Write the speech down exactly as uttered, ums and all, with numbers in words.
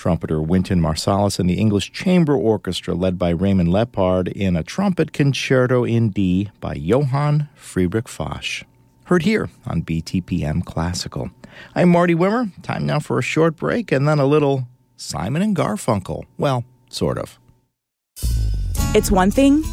trumpeter Wynton Marsalis and the English Chamber Orchestra led by Raymond Lepard in a trumpet concerto in D by Johann Friedrich Foch. Heard here on B T P M Classical. I'm Marty Wimmer. Time now for a short break and then a little Simon and Garfunkel. Well, sort of. It's one thing